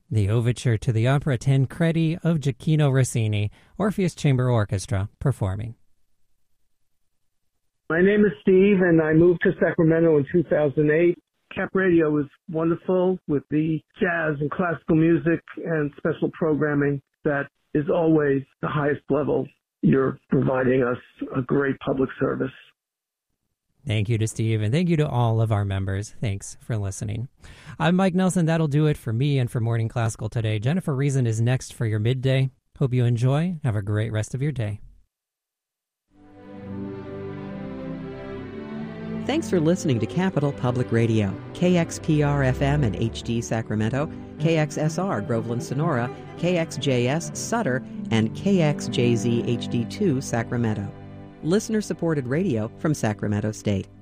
the overture to the opera Tancredi of Gioacchino Rossini, Orpheus Chamber Orchestra performing. My name is Steve, and I moved to Sacramento in 2008. Cap Radio is wonderful with the jazz and classical music and special programming that is always the highest level. You're providing us a great public service. Thank you to Steve, and thank you to all of our members. Thanks for listening. I'm Mike Nelson. That'll do it for me and for Morning Classical today. Jennifer Reason is next for your midday. Hope you enjoy. Have a great rest of your day. Thanks for listening to Capital Public Radio, KXPR-FM and HD Sacramento, KXSR Groveland Sonora, KXJS Sutter, and KXJZ HD2 Sacramento. Listener-supported radio from Sacramento State.